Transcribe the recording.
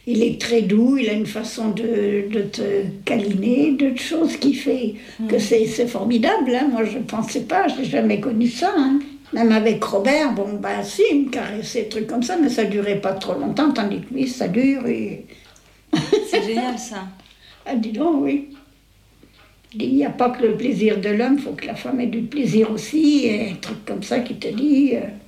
Il est très doux, il a une façon de te câliner, de choses qui fait que c'est formidable. Hein. Moi, je ne pensais pas, je n'ai jamais connu ça. Hein. Même avec Robert, bon, bah si, il me caressait, des trucs comme ça, mais ça ne durait pas trop longtemps, tandis que lui, ça dure. Et... C'est génial, ça. Ah, dis donc, oui. Il n'y a pas que le plaisir de l'homme, il faut que la femme ait du plaisir aussi, et un truc comme ça qui te dit...